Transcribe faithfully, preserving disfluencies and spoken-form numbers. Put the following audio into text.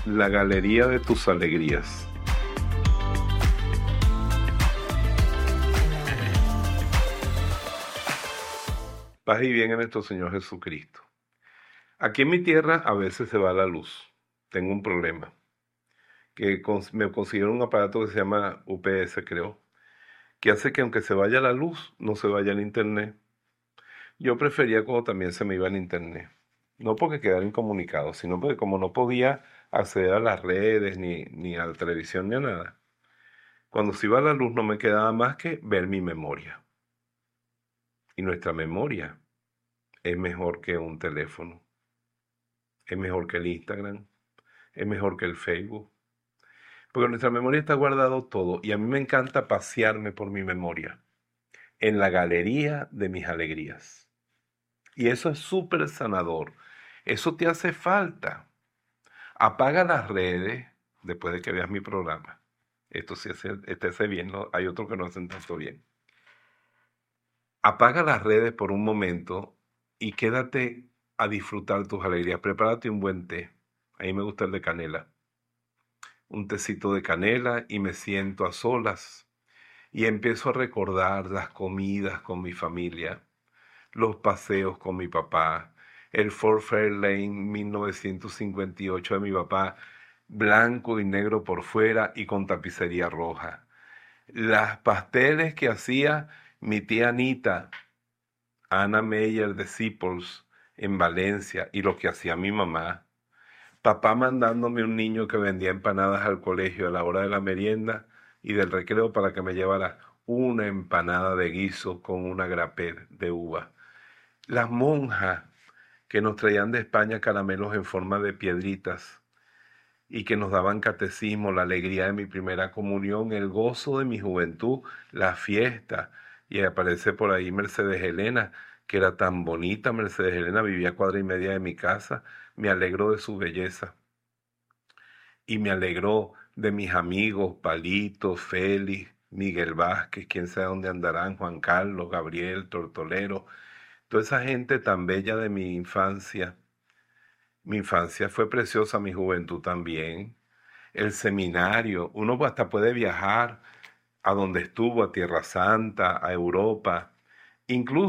La galería de tus alegrías. Paz y bien en nuestro Señor Jesucristo. Aquí en mi tierra a veces se va la luz. Tengo un problema. Que cons- me consiguieron un aparato que se llama U P S, creo, que hace que aunque se vaya la luz, no se vaya el internet. Yo prefería cuando también se me iba el internet. No porque quedara incomunicado, sino porque como no podía acceder a las redes, ni, ni a la televisión, ni a nada. Cuando se iba la luz no me quedaba más que ver mi memoria. Y nuestra memoria es mejor que un teléfono, es mejor que el Instagram, es mejor que el Facebook. Porque en nuestra memoria está guardado todo y a mí me encanta pasearme por mi memoria, en la galería de mis alegrías. Y eso es súper sanador. Eso te hace falta. Apaga las redes después de que veas mi programa. Esto sí hace, este hace bien, ¿no? Hay otros que no hacen tanto bien. Apaga las redes por un momento y quédate a disfrutar tus alegrías. Prepárate un buen té. A mí me gusta el de canela. Un tecito de canela y me siento a solas y empiezo a recordar las comidas con mi familia, los paseos con mi papá, el Ford Fairlane mil novecientos cincuenta y ocho de mi papá, blanco y negro por fuera y con tapicería roja. Las pasteles que hacía mi tía Anita, Ana Meyer de Sipos, en Valencia, y lo que hacía mi mamá. Papá mandándome un niño que vendía empanadas al colegio a la hora de la merienda y del recreo para que me llevara una empanada de guiso con una grapé de uva. Las monjas que nos traían de España caramelos en forma de piedritas y que nos daban catecismo, la alegría de mi primera comunión, el gozo de mi juventud, la fiesta. Y aparece por ahí Mercedes Helena, que era tan bonita. Mercedes Helena vivía a cuadra y media de mi casa. Me alegro de su belleza. Y me alegró de mis amigos, Palito, Félix, Miguel Vázquez, quién sabe dónde andarán, Juan Carlos, Gabriel, Tortolero, toda esa gente tan bella de mi infancia. Mi infancia fue preciosa, mi juventud también. El seminario, uno hasta puede viajar a donde estuvo, a Tierra Santa, a Europa, incluso